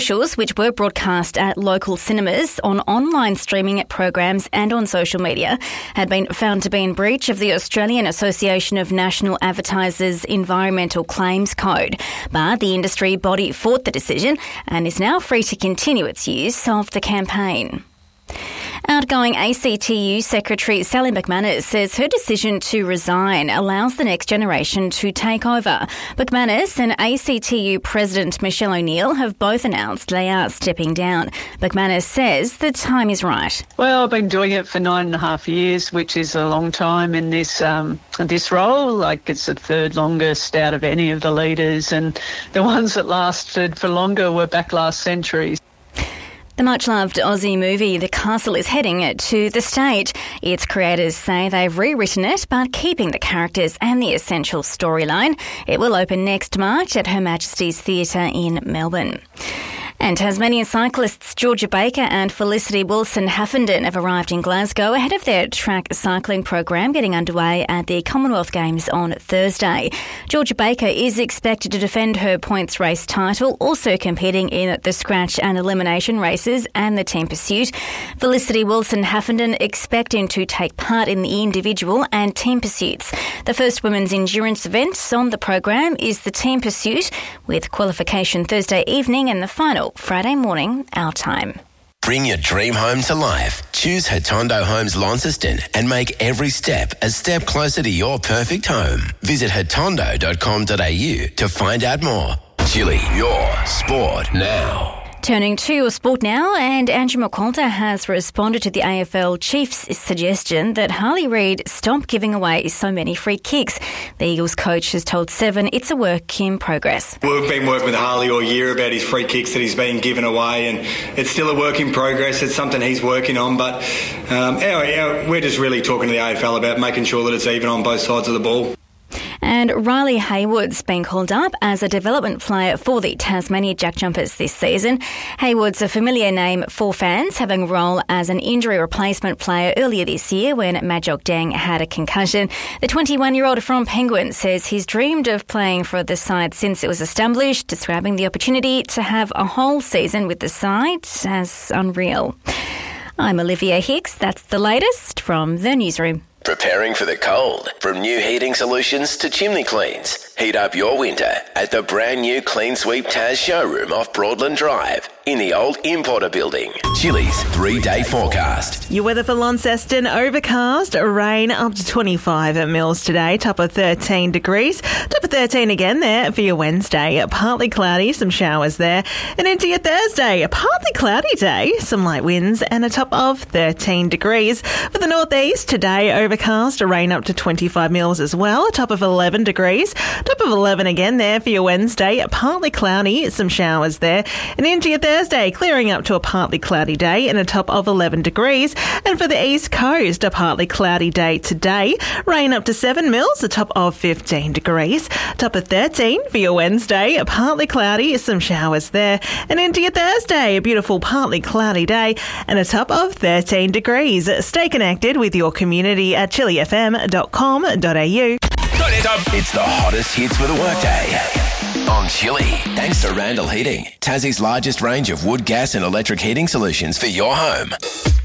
which were broadcast at local cinemas, on online streaming programs and on social media, had been found to be in breach of the Australian Association of National Advertisers Environmental Claims Code. But the industry body fought the decision and is now free to continue its use of the campaign. Outgoing ACTU Secretary Sally McManus says her decision to resign allows the next generation to take over. McManus and ACTU President Michelle O'Neill have both announced they are stepping down. McManus says the time is right. Well, I've been doing it for 9.5 years, which is a long time in this role. Like, it's the third longest out of any of the leaders, and the ones that lasted for longer were back last century. The much-loved Aussie movie The Castle is heading to the stage. Its creators say they've rewritten it, but keeping the characters and the essential storyline. It will open next March at Her Majesty's Theatre in Melbourne. And Tasmanian cyclists Georgia Baker and Felicity Wilson-Haffenden have arrived in Glasgow ahead of their track cycling program getting underway at the Commonwealth Games on Thursday. Georgia Baker is expected to defend her points race title, also competing in the scratch and elimination races and the team pursuit. Felicity Wilson-Haffenden expecting to take part in the individual and team pursuits. The first women's endurance event on the program is the team pursuit, with qualification Thursday evening and the final Friday morning, our time. Bring your dream home to life. Choose Hatondo Homes Launceston and make every step a step closer to your perfect home. Visit hatondo.com.au to find out more. Chili, your sport now. Turning to sport now, and Andrew McQualter has responded to the AFL Chiefs' suggestion that Harley Reid stop giving away so many free kicks. The Eagles coach has told Seven it's a work in progress. We've been working with Harley all year about his free kicks that he's been given away, and it's still a work in progress. It's something he's working on, but we're just really talking to the AFL about making sure that it's even on both sides of the ball. And Riley Haywood's been called up as a development player for the Tasmania Jack Jumpers this season. Haywood's a familiar name for fans, having a role as an injury replacement player earlier this year when Majok Deng had a concussion. The 21-year-old from Penguin says he's dreamed of playing for the side since it was established, describing the opportunity to have a whole season with the side as unreal. I'm Olivia Hicks. That's the latest from the newsroom. Preparing for the cold. From new heating solutions to chimney cleans. Heat up your winter at the brand new Clean Sweep Taz showroom off Broadland Drive in the old Importer building. Chili's 3-day forecast. Your weather for Launceston: overcast, rain up to 25 mils today, top of 13 degrees. Top of 13 again there for your Wednesday. Partly cloudy, some showers there. And into your Thursday, a partly cloudy day, some light winds and a top of 13 degrees. For the northeast today, overcast, rain up to 25 mils as well, a top of 11 degrees. Top of 11 again there for your Wednesday, partly cloudy, some showers there. And into your Thursday, clearing up to a partly cloudy day and a top of 11 degrees. And for the East Coast, a partly cloudy day today, rain up to 7 mils, a top of 15 degrees. Top of 13 for your Wednesday, partly cloudy, some showers there. And into your Thursday, a beautiful partly cloudy day and a top of 13 degrees. Stay connected with your community at chilifm.com.au. It's the hottest hits for the workday on Chili. Thanks to Randall Heating, Tassie's largest range of wood, gas and electric heating solutions for your home.